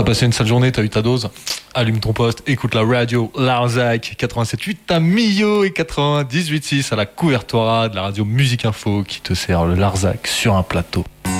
passé une sale journée, t'as eu ta dose. Allume ton poste, écoute la radio Larzac 87.8 à Millau et 98.6 à la couvertura de la radio Musique Info qui te sert le Larzac sur un plateau.